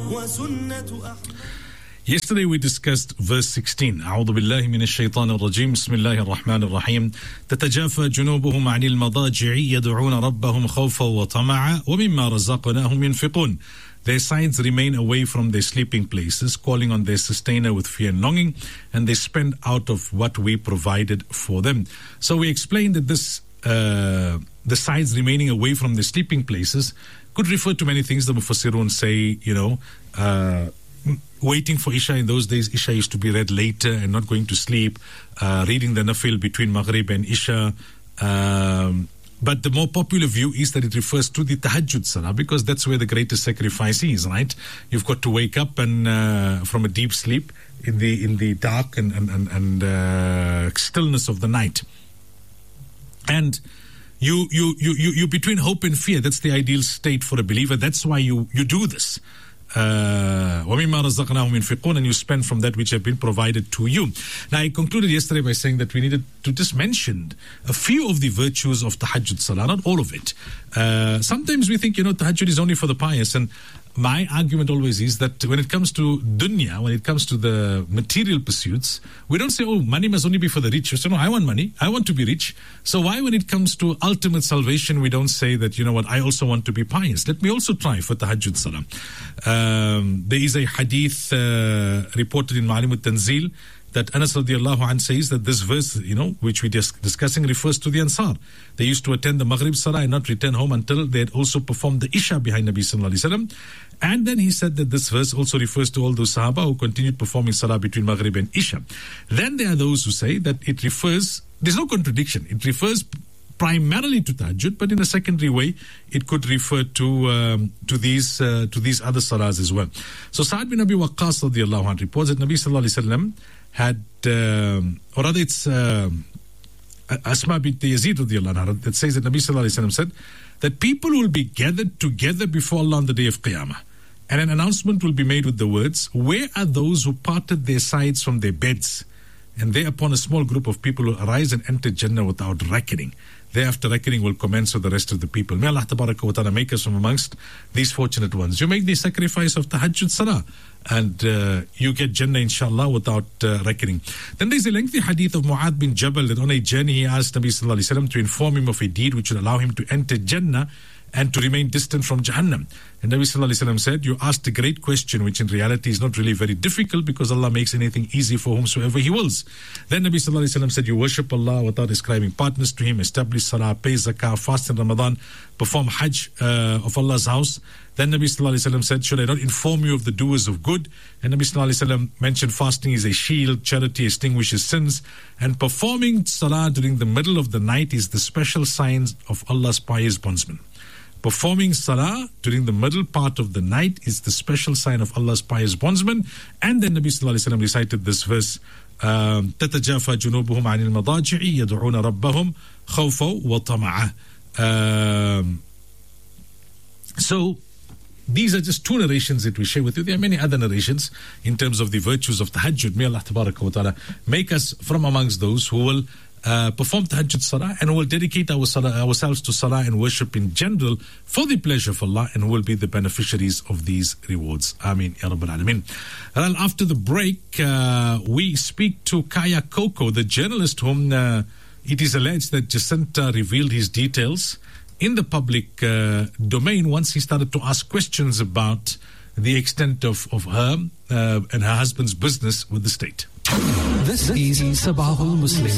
Yesterday we discussed verse 16. أعوذ بالله من الشيطان الرجيم. بسم الله الرحمن الرحيم. تتجافى جنوبهم عن المضاجع يدعون ربهم خوفا وطمعا ومما رزقناهم ينفقون. Their sides remain away from their sleeping places, calling on their sustainer with fear and longing, and they spend out of what we provided for them. So we explained that this, the sides remaining away from their sleeping places could refer to many things. The Mufassirun say, waiting for Isha. In those days, Isha used to be read later and not going to sleep, reading the Nafil between Maghrib and Isha. But the more popular view is that it refers to the Tahajjud Salah, because that's where the greatest sacrifice is, right? You've got to wake up and from a deep sleep in the dark and stillness of the night. And you between hope and fear. That's the ideal state for a believer. That's why you do this. وَمِمَّا رَزَقْنَاهُمْ يُنْفِقُونَ, and you spend from that which have been provided to you. Now, I concluded yesterday by saying that we needed to just mention a few of the virtues of Tahajjud Salah, not all of it. Sometimes we think, Tahajjud is only for the pious, and my argument always is that when it comes to dunya, when it comes to the material pursuits, we don't say, money must only be for the rich. We say, no, I want money. I want to be rich. So why, when it comes to ultimate salvation, we don't say that, I also want to be pious. Let me also try for Tahajjud Salah. There is a hadith reported in Ma'alim al-Tanzil that Anas radiallahu anh says that this verse, which we're discussing, refers to the Ansar. They used to attend the Maghrib Salah and not return home until they had also performed the Isha behind Nabi sallallahu alaihi wasallam. And then he said that this verse also refers to all those Sahaba who continued performing Salah between Maghrib and Isha. Then there are those who say that it refers, there's no contradiction, it refers primarily to Tahajjud, but in a secondary way, it could refer to these other Salahs as well. So Sa'ad bin Abi Waqqas radiallahu anh reports that Nabi sallallahu alaihi wasallam had, or rather it's Asma bint Yazid radiallahu anha that says that Nabi sallallahu alaihi wasallam said that people will be gathered together before Allah on the day of Qiyamah, and an announcement will be made with the words, "Where are those who parted their sides from their beds?" And thereupon a small group of people will arise and enter Jannah without reckoning. Thereafter reckoning will commence with the rest of the people. May Allah tabaraka wa ta'ala make us from amongst these fortunate ones. You make the sacrifice of Tahajjud Salah and you get Jannah inshallah without reckoning. Then there's a lengthy hadith of Mu'adh bin Jabal that on a journey he asked Nabi sallallahu alaihi wasallam to inform him of a deed which would allow him to enter Jannah and to remain distant from Jahannam. And Nabi sallallahu alaihi wasallam said, you asked a great question which in reality is not really very difficult, because Allah makes anything easy for whomsoever He wills. Then Nabi sallallahu alaihi wasallam said, you worship Allah without ascribing partners to Him, establish Salah, pay Zakah, fast in Ramadan, perform Hajj of Allah's house. Then Nabi sallallahu alaihi wasallam said, should I not inform you of the doers of good? And Nabi sallallahu alaihi wasallam mentioned fasting is a shield, charity extinguishes sins, and performing Salah during the middle of the night is the special sign of Allah's pious bondsman. Performing Salah during the middle part of the night is the special sign of Allah's pious bondsman. And then Nabi sallallahu alaihi wasallam recited this verse, تَتَجَافَى جُنُوبُهُمْ عَنِ الْمَضَاجِعِ يَدْعُونَ رَبَّهُمْ خَوْفًا وَطَمَعًا. So these are just two narrations that we share with you. There are many other narrations in terms of the virtues of Tahajjud. May Allah tabaraka wa ta'ala make us from amongst those who will perform Tahajjud Salah and who will dedicate ourselves to Salah and worship in general for the pleasure of Allah, and who will be the beneficiaries of these rewards. Ameen Ya Rabbal Alameen. Well, after the break, we speak to Kaya Koko, the journalist whom it is alleged that Jacinta revealed his details in the public domain once he started to ask questions about the extent of her and her husband's business with the state. This is Sabahul Muslim.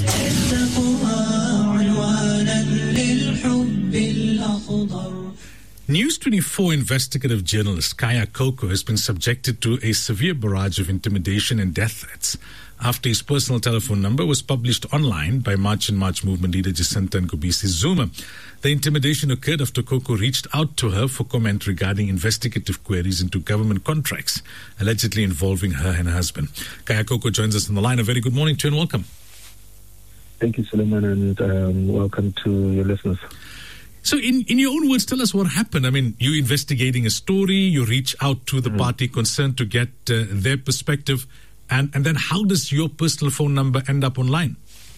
News 24 investigative journalist Kaya Koko has been subjected to a severe barrage of intimidation and death threats after his personal telephone number was published online by March and March movement leader Jacinta Nkubisi Zuma. The intimidation occurred after Koko reached out to her for comment regarding investigative queries into government contracts allegedly involving her and her husband. Kaya Koko joins us on the line. A very good morning to you and welcome. Thank you, Suleiman, and welcome to your listeners. So in your own words, tell us what happened. I mean, you investigating a story, you reach out to the party concerned to get their perspective, and then how does your personal phone number end up online?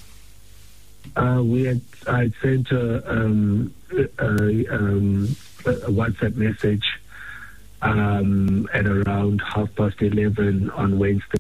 I sent a WhatsApp message at around 11:30 on Wednesday.